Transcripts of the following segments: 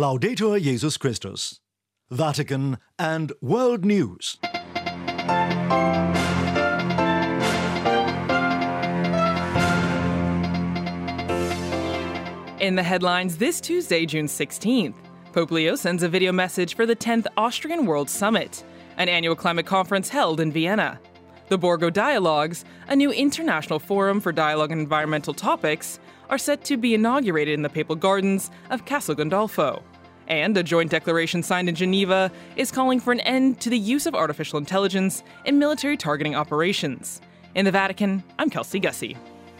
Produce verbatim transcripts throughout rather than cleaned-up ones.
Laudetur Jesus Christus. Vatican and World News. In the headlines this Tuesday, June sixteenth, Pope Leo sends a video message for the tenth Austrian World Summit, an annual climate conference held in Vienna. The Borgo Dialogues, a new international forum for dialogue on environmental topics, are set to be inaugurated in the papal gardens of Castel Gandolfo. And a joint declaration signed in Geneva is calling for an end to the use of artificial intelligence in military targeting operations. In the Vatican, I'm Kelsey Gussie.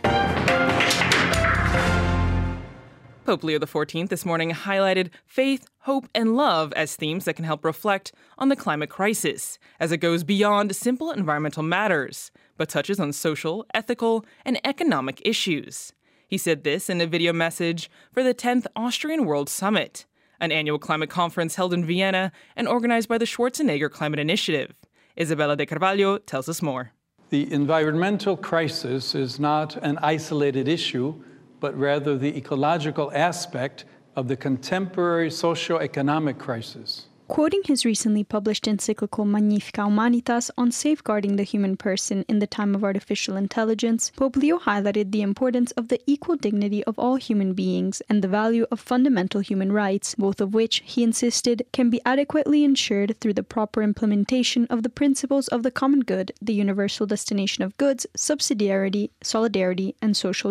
Pope Leo the fourteenth this morning highlighted faith, hope, and love as themes that can help reflect on the climate crisis, as it goes beyond simple environmental matters, but touches on social, ethical, and economic issues. He said this in a video message for the tenth Austrian World Summit, an annual climate conference held in Vienna and organized by the Schwarzenegger Climate Initiative. Isabella de Carvalho tells us more. The environmental crisis is not an isolated issue, but rather the ecological aspect of the contemporary socio-economic crisis. Quoting his recently published encyclical Magnificat Humanitas on safeguarding the human person in the time of artificial intelligence, Pope Leo highlighted the importance of the equal dignity of all human beings and the value of fundamental human rights, both of which, he insisted, can be adequately ensured through the proper implementation of the principles of the common good, the universal destination of goods, subsidiarity, solidarity, and social